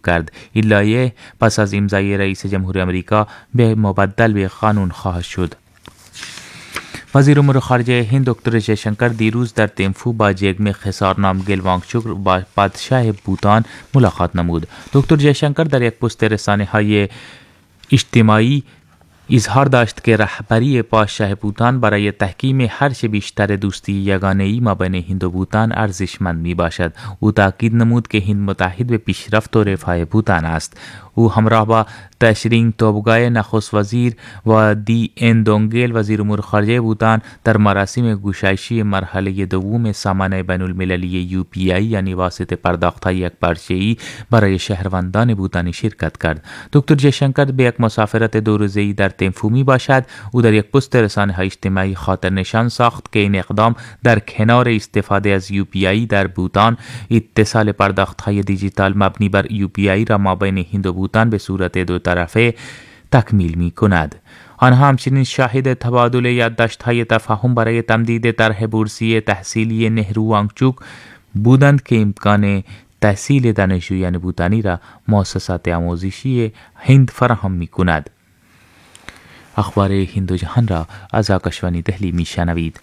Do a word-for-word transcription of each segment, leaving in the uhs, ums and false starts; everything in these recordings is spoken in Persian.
کرد. این لایحه پس از امضای رئیس جمهور آمریکا به مبدل به قانون خواهد شد. وزیر امور خارجه هند دکتر جیشنکر دیروز در تیمفو با جگمه خسارنام وانگچوک با پادشاه بوتان ملاقات نمود. دکتر جیشنکر در یک پست رسانه‌های اجتماعی اظهار داشت که رهبری پادشاه بوتان برای تحکیم هرچه بیشتر دوستی یگانه‌ای مابین هند و بوتان ارزشمند می باشد. او تاکید نمود که هند متحد به پیشرفت و رفاه بوتان است. او همراه با تشرینگ توبگای نخست وزیر و دی ان دونگل وزیر امور خارجه بوتان در مراسم گشایشی مرحله دوم سامانه بین المللی یو پی آی یعنی واسطه پرداخت‌های یکپارچه‌ای برای شهروندان بوتانی شرکت کرد. دکتر جیشنکر به یک مسافرت دو روزه‌ای در تیمفو می باشد. او در یک پست رسانه‌های اجتماعی خاطر نشان ساخت که این اقدام در کنار استفاده از یو پی آی در بوتان اتصال پرداخت‌های دیجیتال مبنی بر یو پی آی را مابین هند و بوتان به صورت دو طرفه تکمیل می کند. آنها همچنین شاهد تبادل یادداشت‌های تفاهم برای تمدید طرح بورسیه تحصیلی نهرو وانگچوک بودند که امکان تحصیل دانشجویان بوتانی را مؤسسات آموزشی هند فراهم می کند. اخبار هند و جهان را از آکاشوانی دهلی می شنوید.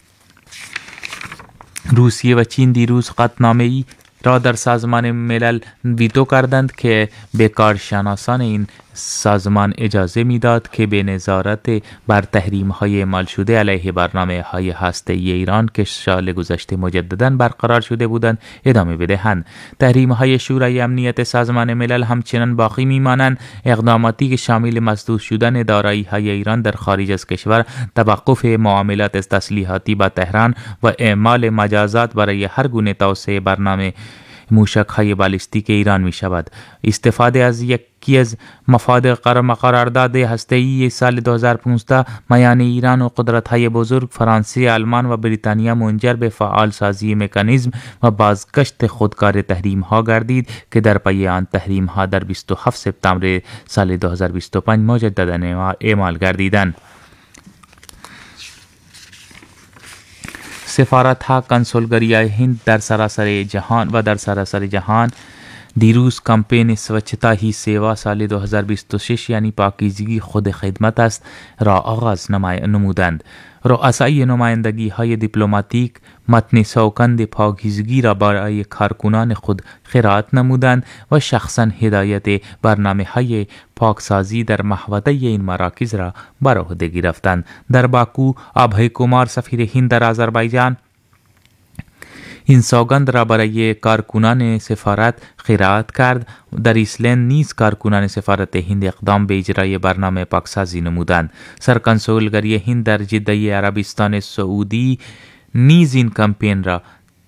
روسیه و چین دیروز قطعنامه‌ای را در سازمان ملل ویتو کردند که به کارشناسان این سازمان اجازه میداد که به نظارت بر تحریم‌های اعمال شده علیه برنامه‌های هسته‌ای ایران که سال گذشته مجدداً برقرار شده بودند ادامه بدهند. تحریم‌های شورای امنیت سازمان ملل همچنان باقی می‌مانند. اقداماتی که شامل مسدود شدن دارایی‌های ایران در خارج از کشور، توقف معاملات تسلیحاتی با تهران و اعمال مجازات برای هر گونه توسعه برنامه موشک‌های بالستیک ایران می شود. استفاده از یکی از مفاد قرارداد هسته‌ای سال دو هزار و پانزده میان ایران و قدرت‌های بزرگ فرانسه، آلمان و بریتانیا منجر به فعال سازی مکانیزم و بازگشت خودکار تحریم‌ها گردید که در پی آن تحریم‌ها در بیست و هفت سپتامبر سال دو هزار و بیست و پنج مجدداً اعمال گردیدند. سفارت‌ها کنسولگری هند در سراسر جهان و در سراسر جهان دیروز کمپین سوچتا هی سیوا سال دو هزار و بیست و شش یعنی پاکیزگی خود خدمت است را آغاز نمودند. رؤسای نمایندگی های دیپلماتیک متن سوگند پاکیزگی را برای کارکنان خود قرائت نمودند و شخصا هدایت برنامه های پاکسازی در محوطه این مراکز را بر عهده گرفتند. در باکو آبهای کمار سفیر هند در آذربایجان این سوگند را برای کارکنان سفارت قرائت کرد. در ایسلند نیز کارکنان سفارت هند اقدام به اجرای برنامه پاکسازی نمودند. سرکنسولگری هند در جده عربستان سعودی نیز این کمپین را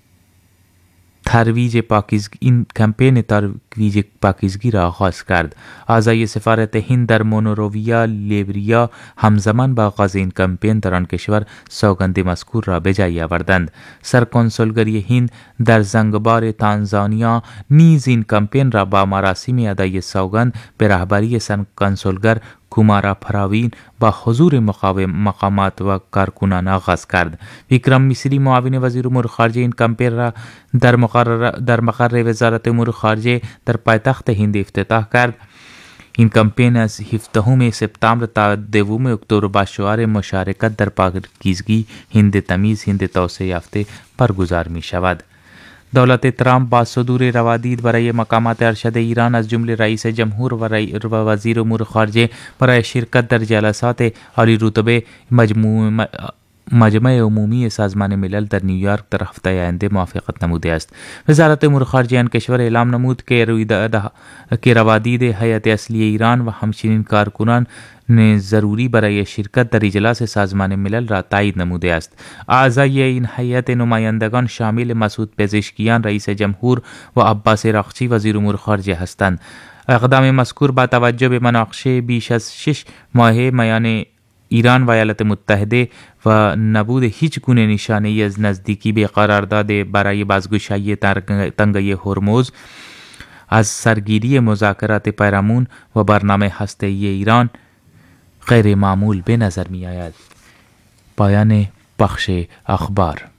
ترویج پاکیزگی این کمپین ترویج پاکیزگی را آغاز کرد. اعضای سفارت هند در مونروویا لیبریا همزمان با آغاز این کمپین در آن کشور سوگند مذکور را به جای آوردند. سرکنسولگری هند در زنگبار تانزانیا نیز این کمپین را با مراسم ادای سوگند به رهبری سرکنسولگر کومارا پراوین با حضور مقامات و کارکنان آغاز کرد. ویکرم میسری معاون وزیر امور خارجه این کمپین را در مقر در مقر وزارت امور خارجه در پایتخت هند افتتاح کرد. این کمپین از هفدهم سپتامبر تا دوم اکتبر با شعار مشارکت در پاکیزگی هند تمیز هند توسعه یافته برگزار می شود. دولت ترامپ با صدور روادید برای مقامات ارشد ایران از جمله رئیس جمهور و وزیر امور خارجه برای شرکت در جلسات عالی رتبه مجموع مجمع عمومی سازمان ملل در نیویورک در هفته آینده موافقت نموده است. وزارت امور خارجه آن کشور اعلام نمود که رویداد که روادید هیئت اصلی ایران و همچنین کارکنان ضروری برای شرکت در اجلاس سازمان ملل را تایید نموده است. اعضای این هیئت نمایندگان شامل مسعود پزشکیان رئیس جمهور و عباس راقچی وزیر امور خارجه هستند. اقدام مذکور با توجه به مناقشه بیش از شش ماهه میان ایران و ایالات متحده و نبود هیچ گونه نشانه‌ای از نزدیکی به قرارداد برای بازگشایی تنگه هرمز از سرگیری مذاکرات پیرامون و برنامه هسته‌ای ایران غیر معمول به نظر می آید. پایان بخش اخبار.